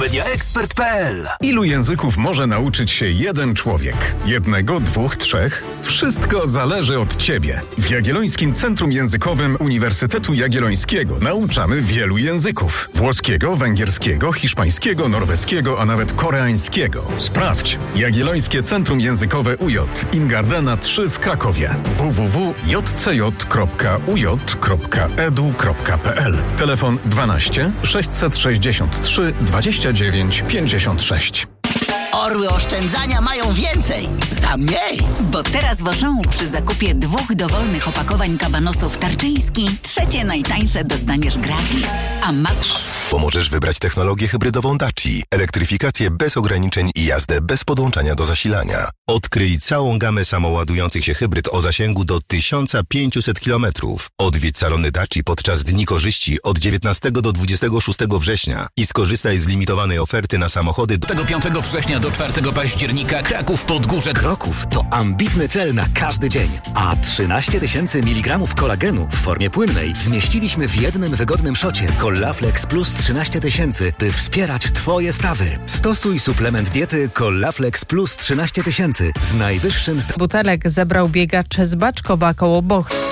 mediaexpert.pl. Ilu języków może nauczyć się jeden człowiek? 1, 2, 3? Wszystko zależy od Ciebie. W Jagiellońskim Centrum Językowym Uniwersytetu Jagiellońskiego nauczamy wielu języków. Włoskiego, węgierskiego, hiszpańskiego, norweskiego, a nawet koreańskiego. Sprawdź. Jagiellońskie Centrum Językowe UJ. Ingardena 3 w Krakowie. www.jcj.uj.edu.pl. Telefon 12 663 29 56. Orły oszczędzania mają więcej za mniej. Bo teraz w Auchan przy zakupie 2 dowolnych opakowań kabanosów Tarczyński 3 najtańsze dostaniesz gratis. A masz... Pomożesz wybrać technologię hybrydową Daci, elektryfikację bez ograniczeń i jazdę bez podłączania do zasilania. Odkryj całą gamę samoładujących się hybryd o zasięgu do 1500 km. Odwiedź salony Daci podczas Dni Korzyści od 19 do 26 września i skorzystaj z limitowanej oferty na samochody Do 5 września do 4 października Kraków Podgórze. Kroków to ambitny cel na każdy dzień, a 13 000 mg kolagenu w formie płynnej zmieściliśmy w jednym wygodnym szocie Collaflex Plus 13 000, by wspierać Twoje stawy. Stosuj suplement diety Collaflex Plus 13 000 z najwyższym... Butelek zebrał biegacz z Baczkowa koło Boch.